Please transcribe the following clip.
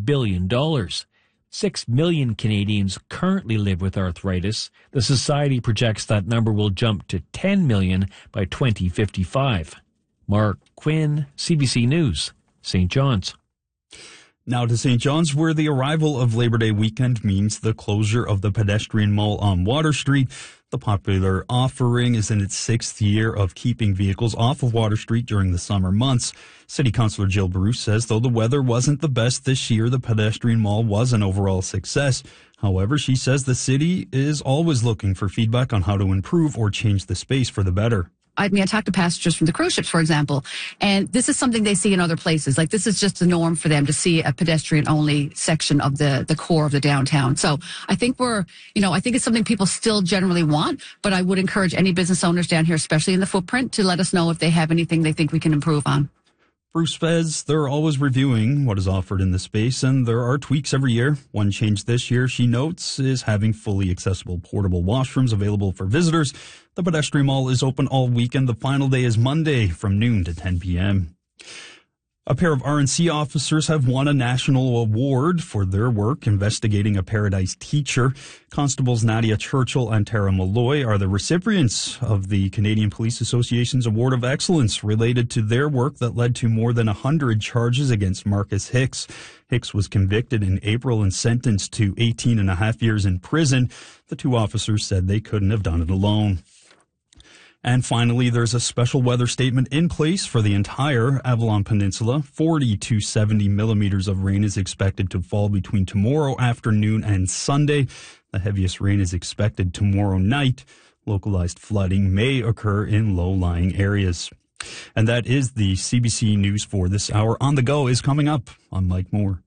billion. 6 million Canadians currently live with arthritis. The Society projects that number will jump to 10 million by 2055. Mark Quinn, CBC News, St. John's. Now to St. John's, where the arrival of Labor Day weekend means the closure of the pedestrian mall on Water Street. The popular offering is in its 6th year of keeping vehicles off of Water Street during the summer months. City Councillor Jill Bruce says though the weather wasn't the best this year, the pedestrian mall was an overall success. However, she says the city is always looking for feedback on how to improve or change the space for the better. I talked to passengers from the cruise ships, for example, and this is something they see in other places. Like, this is just the norm for them to see a pedestrian-only section of the core of the downtown. So I think I think it's something people still generally want, but I would encourage any business owners down here, especially in the footprint, to let us know if they have anything they think we can improve on. Bruce says they're always reviewing what is offered in the space, and there are tweaks every year. One change this year, she notes, is having fully accessible portable washrooms available for visitors. The pedestrian mall is open all weekend. The final day is Monday from noon to 10 p.m. A pair of RNC officers have won a national award for their work investigating a Paradise teacher. Constables Nadia Churchill and Tara Malloy are the recipients of the Canadian Police Association's Award of Excellence related to their work that led to more than 100 charges against Marcus Hicks. Hicks was convicted in April and sentenced to 18 and a half years in prison. The two officers said they couldn't have done it alone. And finally, there's a special weather statement in place for the entire Avalon Peninsula. 40 to 70 millimeters of rain is expected to fall between tomorrow afternoon and Sunday. The heaviest rain is expected tomorrow night. Localized flooding may occur in low-lying areas. And that is the CBC News for this hour. On the Go is coming up. I'm Mike Moore.